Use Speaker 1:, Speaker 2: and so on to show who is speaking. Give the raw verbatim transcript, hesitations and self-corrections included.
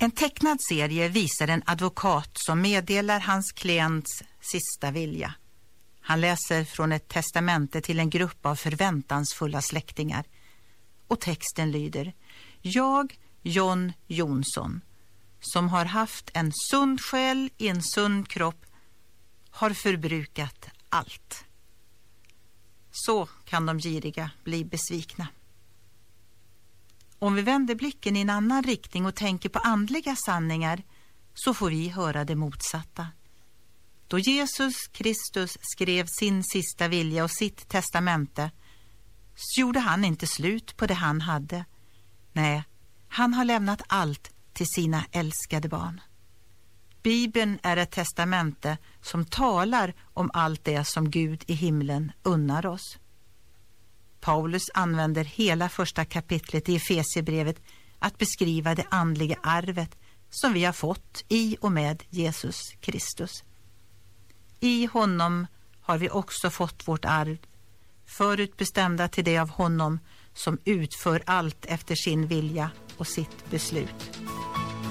Speaker 1: En tecknad serie visar en advokat som meddelar hans klients sista vilja. Han läser från ett testamente till en grupp av förväntansfulla släktingar. Och texten lyder: Jag, John Jonsson, som har haft en sund själ i en sund kropp, har förbrukat allt. Så kan de giriga bli besvikna. Om vi vänder blicken i en annan riktning och tänker på andliga sanningar, så får vi höra det motsatta. Då Jesus Kristus skrev sin sista vilja och sitt testamente, så gjorde han inte slut på det han hade. Nej, han har lämnat allt till sina älskade barn. Bibeln är ett testamente som talar om allt det som Gud i himlen unnar oss. Paulus använder hela första kapitlet i Efesierbrevet att beskriva det andliga arvet som vi har fått i och med Jesus Kristus. I honom har vi också fått vårt arv, förutbestämda till det av honom som utför allt efter sin vilja och sitt beslut.